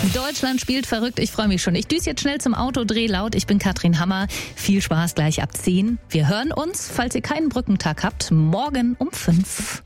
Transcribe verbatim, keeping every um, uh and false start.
Deutschland spielt verrückt. Ich freue mich schon. Ich düse jetzt schnell zum Auto, dreh laut. Ich bin Katrin Hammer. Viel Spaß gleich ab zehn. Wir hören uns, falls ihr keinen Brückentag habt, morgen um fünf.